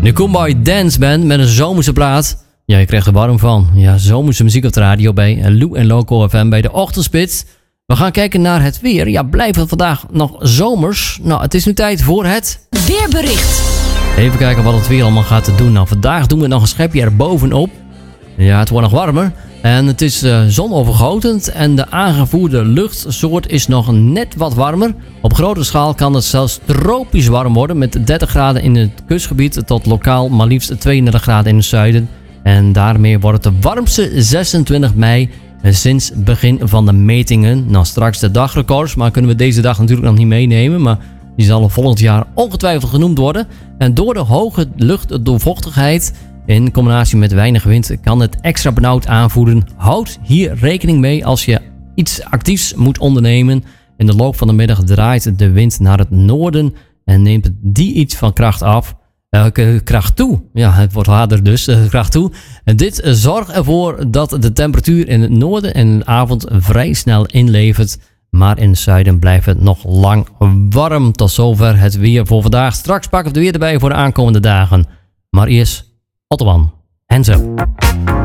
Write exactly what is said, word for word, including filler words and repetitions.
De Combine Dance Band met een zomerse plaat. Ja, je krijgt er warm van. Ja, zomerse muziek op de radio bij Lou en Loco F M bij de Ochtendspits. We gaan kijken naar het weer. Ja, blijft het vandaag nog zomers? Nou, het is nu tijd voor het... weerbericht. Even kijken wat het weer allemaal gaat doen. Nou, vandaag doen we nog een schepje erbovenop. Ja, het wordt nog warmer. En het is uh, zonovergotend en de aangevoerde luchtsoort is nog net wat warmer. Op grote schaal kan het zelfs tropisch warm worden met dertig graden in het kustgebied tot lokaal maar liefst tweeëndertig graden in het zuiden. En daarmee wordt het de warmste zesentwintig mei sinds begin van de metingen. Nou, straks de dagrecords, maar kunnen we deze dag natuurlijk nog niet meenemen. Maar die zal volgend jaar ongetwijfeld genoemd worden. En door de hoge luchtdoorvochtigheid in combinatie met weinig wind kan het extra benauwd aanvoelen. Houd hier rekening mee als je iets actiefs moet ondernemen. In de loop van de middag draait de wind naar het noorden en neemt die iets van kracht af. Uh, kracht toe. Ja, het wordt harder dus. Uh, kracht toe. En dit uh, zorgt ervoor dat de temperatuur in het noorden en in de avond vrij snel inlevert. Maar in het zuiden blijft het nog lang warm. Tot zover het weer voor vandaag. Straks pakken we het weer erbij voor de aankomende dagen. Maar eerst... Ottoman. Hands up.